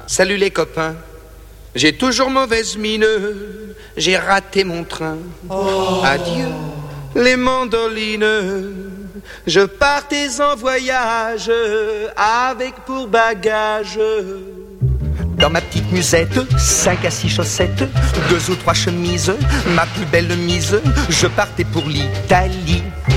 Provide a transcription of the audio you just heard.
Salut les copains, j'ai toujours mauvaise mine, j'ai raté mon train. Adieu les mandolines, je partais en voyage avec pour bagage. Dans ma petite musette, 5 à 6 chaussettes, 2 ou 3 chemises, ma plus belle mise, je partais pour l'Italie.